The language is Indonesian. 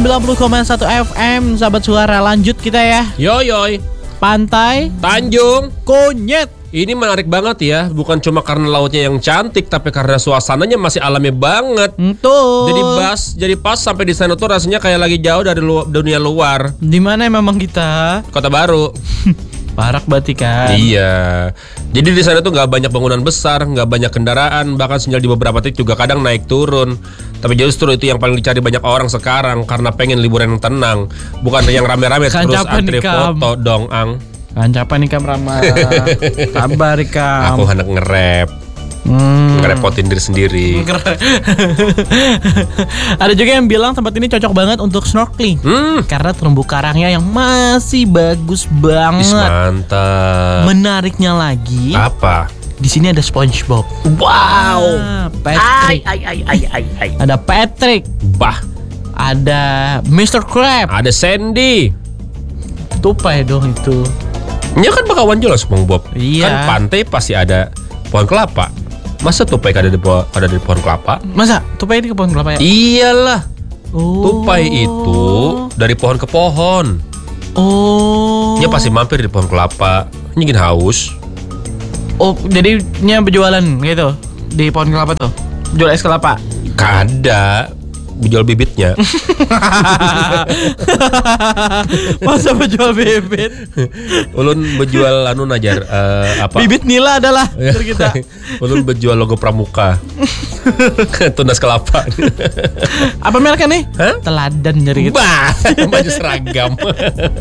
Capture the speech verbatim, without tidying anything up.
sembilan puluh koma satu F M. Sahabat Suara, lanjut kita ya. Yo yoy. Pantai Tanjung Konyet. Ini menarik banget ya. Bukan cuma karena lautnya yang cantik, tapi karena suasananya masih alami banget. Tuh. Jadi bas, jadi pas sampai di sana tuh rasanya kayak lagi jauh dari lu, dunia luar. Di mana memang kita? Kota Baru. Parak berarti kan. Iya. Jadi di sana tuh nggak banyak bangunan besar, nggak banyak kendaraan, bahkan sinyal di beberapa titik juga kadang naik turun. Tapi justru itu yang paling dicari banyak orang sekarang karena pengen liburan yang tenang, bukan yang rame-rame terus Kancapan antri nih, Kam. foto dong, ang. Kancapan nih Kam Rama. Kabar Kam. Aku hendak nge-rap, Hmm. ngerepotin diri sendiri. Ada juga yang bilang tempat ini cocok banget untuk snorkeling. Hmm, Karena terumbu karangnya yang masih bagus is banget. mantap. Menariknya lagi, Apa? di sini ada SpongeBob. Wow. Ah, Patrick. Ay ay ay ay ay. Ada Patrick. Bah, Ada mister Crab. ada Sandy. Tupai dong itu. Ini kan bakawan juga SpongeBob. Iya. Kan pantai pasti ada pohon kelapa. Masa tupai ada di po- ada di pohon kelapa? Masa tupai di pohon kelapa ya? Iyalah. Oh. Tupai itu dari pohon ke pohon. Oh. Dia pasti mampir di pohon kelapa. Nyingin haus. Oh, jadinya berjualan gitu di pohon kelapa tuh. Jual es kelapa. Kada jual bibitnya. Masa berjual bibit? Ulun berjual anu najar eh, apa? Bibit nila adalah dari kita. Ulun berjual logo pramuka. Tunas kelapa. Apa mereknya nih? Hah? Teladan dari kita. Bah, baju seragam.